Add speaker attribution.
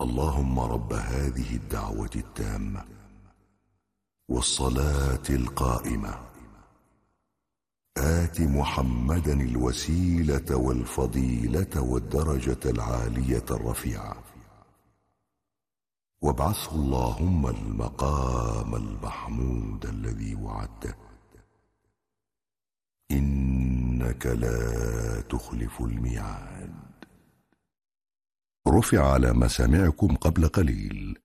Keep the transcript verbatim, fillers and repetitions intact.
Speaker 1: اللهم رب هذه الدعوة التامة والصلاة القائمة آت محمدا الوسيلة والفضيلة والدرجة العالية الرفيعة وابعثه اللهم المقام المحمود الذي وعدته إنك لا تخلف الميعاد. رفع على مسامعكم قبل قليل